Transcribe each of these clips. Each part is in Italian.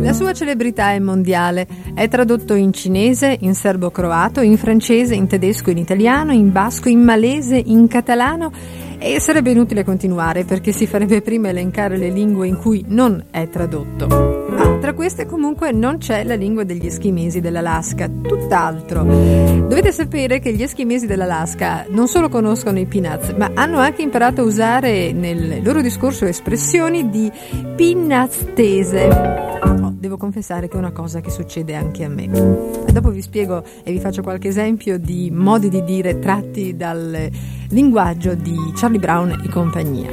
La sua celebrità è mondiale, è tradotto in cinese, in serbo-croato, in francese, in tedesco, in italiano, in basco, in malese, in catalano, e sarebbe inutile continuare perché si farebbe prima elencare le lingue in cui non è tradotto. Ma tra queste comunque non c'è la lingua degli eschimesi dell'Alaska, tutt'altro. Dovete sapere che gli eschimesi dell'Alaska non solo conoscono i peanuts, ma hanno anche imparato a usare nel loro discorso espressioni di peanuts-tese. Devo confessare che è una cosa che succede anche a me. E dopo vi spiego e vi faccio qualche esempio di modi di dire tratti dal linguaggio di Charlie Brown e compagnia.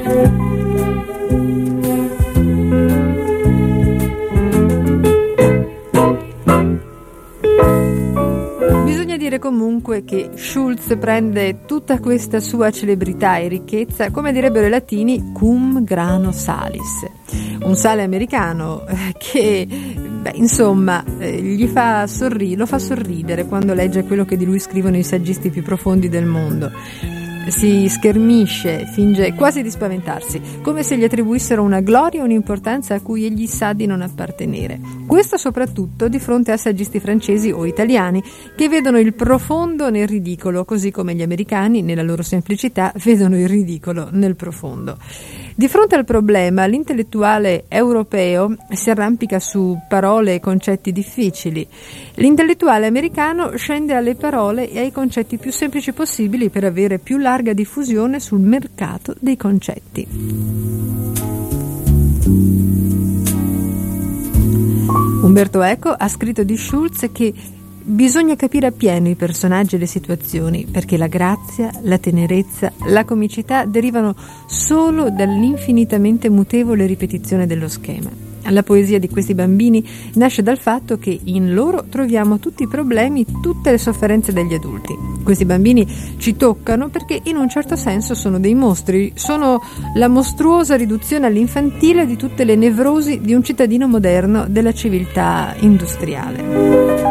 Bisogna dire comunque che Schulz prende tutta questa sua celebrità e ricchezza, come direbbero i latini, cum grano salis. Un sale americano che, gli fa lo fa sorridere quando legge quello che di lui scrivono i saggisti più profondi del mondo. Si schermisce, finge quasi di spaventarsi, come se gli attribuissero una gloria e un'importanza a cui egli sa di non appartenere. Questo soprattutto di fronte a saggisti francesi o italiani che vedono il profondo nel ridicolo, così come gli americani, nella loro semplicità, vedono il ridicolo nel profondo. Di fronte al problema, l'intellettuale europeo si arrampica su parole e concetti difficili. L'intellettuale americano scende alle parole e ai concetti più semplici possibili per avere più larga diffusione sul mercato dei concetti. Umberto Eco ha scritto di Schulz che bisogna capire appieno i personaggi e le situazioni, perché la grazia, la tenerezza, la comicità derivano solo dall'infinitamente mutevole ripetizione dello schema. La poesia di questi bambini nasce dal fatto che in loro troviamo tutti i problemi, tutte le sofferenze degli adulti. Questi bambini ci toccano perché in un certo senso sono dei mostri, sono la mostruosa riduzione all'infantile di tutte le nevrosi di un cittadino moderno della civiltà industriale.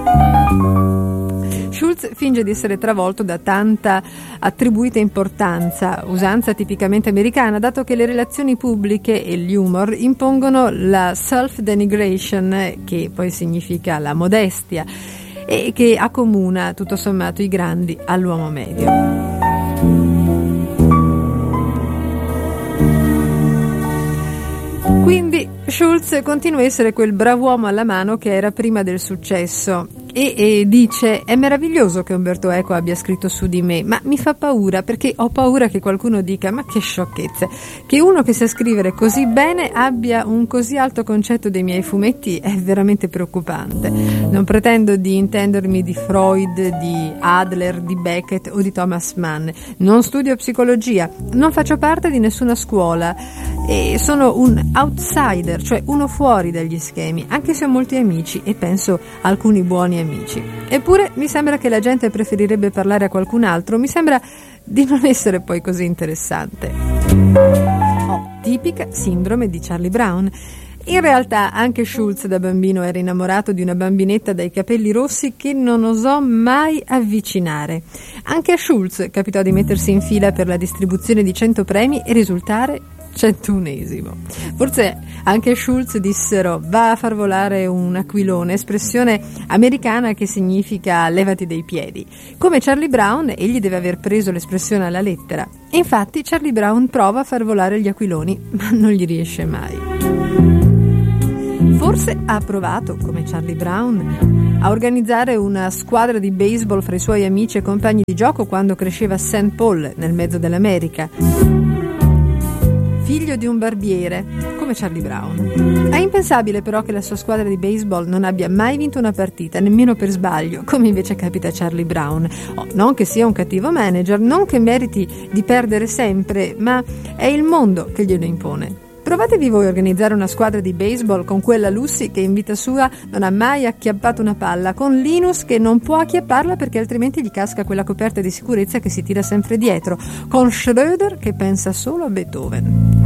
Schulz finge di essere travolto da tanta attribuita importanza, usanza tipicamente americana, dato che le relazioni pubbliche e l'humor impongono la self-denigration, che poi significa la modestia, e che accomuna tutto sommato i grandi all'uomo medio. Quindi Schulz continua a essere quel brav'uomo alla mano che era prima del successo e dice: è meraviglioso che Umberto Eco abbia scritto su di me, ma mi fa paura perché ho paura che qualcuno dica: ma che sciocchezze, che uno che sa scrivere così bene abbia un così alto concetto dei miei fumetti è veramente preoccupante. Non pretendo di intendermi di Freud, di Adler, di Beckett o di Thomas Mann, non studio psicologia, non faccio parte di nessuna scuola e sono un outsider, cioè uno fuori dagli schemi, anche se ho molti amici e penso alcuni buoni amici. Eppure mi sembra che la gente preferirebbe parlare a qualcun altro, mi sembra di non essere poi così interessante. Tipica sindrome di Charlie Brown. In realtà anche Schulz da bambino era innamorato di una bambinetta dai capelli rossi che non osò mai avvicinare. Anche a Schulz capitò di mettersi in fila per la distribuzione di 100 premi e risultare 101esimo. Forse anche a Schulz dissero: va a far volare un aquilone, espressione americana che significa levati dai piedi. Come Charlie Brown, egli deve aver preso l'espressione alla lettera. Infatti Charlie Brown prova a far volare gli aquiloni, ma non gli riesce mai. Forse ha provato, come Charlie Brown, a organizzare una squadra di baseball fra i suoi amici e compagni di gioco quando cresceva a St. Paul, nel mezzo dell'America. Figlio di un barbiere, come Charlie Brown. È impensabile però che la sua squadra di baseball non abbia mai vinto una partita, nemmeno per sbaglio, come invece capita a Charlie Brown. Non che sia un cattivo manager, non che meriti di perdere sempre, ma è il mondo che glielo impone. Provatevi voi a organizzare una squadra di baseball con quella Lucy che in vita sua non ha mai acchiappato una palla, con Linus che non può acchiapparla perché altrimenti gli casca quella coperta di sicurezza che si tira sempre dietro, con Schröder che pensa solo a Beethoven.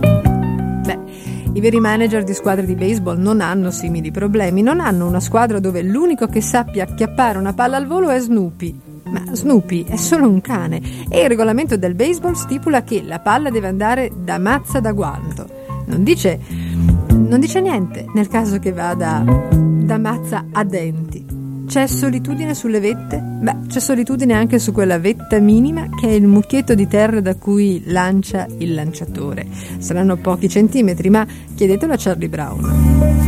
I veri manager di squadre di baseball non hanno simili problemi, non hanno una squadra dove l'unico che sappia acchiappare una palla al volo è Snoopy. Ma Snoopy è solo un cane e il regolamento del baseball stipula che la palla deve andare da mazza da guanto. Non Non dice niente nel caso che vada da mazza a denti. C'è solitudine sulle vette? Beh, c'è solitudine anche su quella vetta minima che è il mucchietto di terra da cui lancia il lanciatore. Saranno pochi centimetri, ma chiedetelo a Charlie Brown.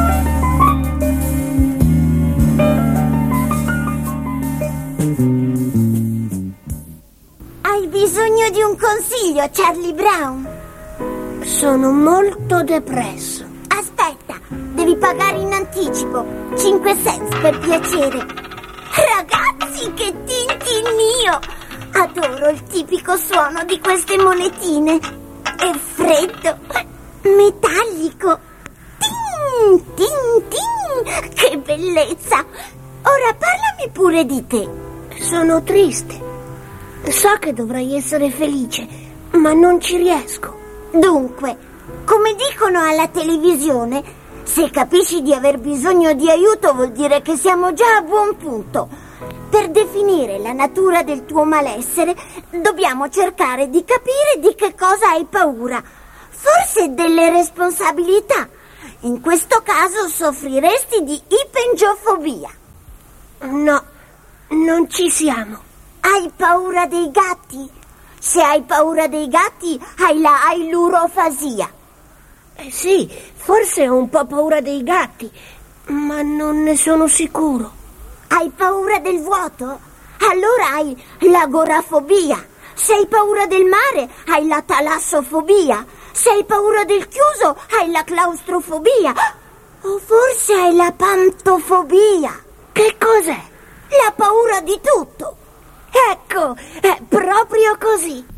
Hai bisogno di un consiglio, Charlie Brown? Sono molto depresso. Aspetta, devi pagare in anticipo 5 cents per piacere. Ragazzi, che tintinnio! Adoro il tipico suono di queste monetine. È freddo, metallico. Tin, tin, tin! Che bellezza! Ora parlami pure di te. Sono triste. So che dovrei essere felice, ma non ci riesco. Dunque, come dicono alla televisione, se capisci di aver bisogno di aiuto vuol dire che siamo già a buon punto. Per definire la natura del tuo malessere, dobbiamo cercare di capire di che cosa hai paura. Forse delle responsabilità. In questo caso soffriresti di ipengiofobia. No, non ci siamo. Hai paura dei gatti? Se hai paura dei gatti, hai la ailurofasia. Sì, forse ho un po' paura dei gatti, ma non ne sono sicuro. Hai paura del vuoto? Allora hai l'agorafobia. Se hai paura del mare, hai la talassofobia. Se hai paura del chiuso, hai la claustrofobia. O forse hai la pantofobia. Che cos'è? La paura di tutto. Ecco, è proprio così.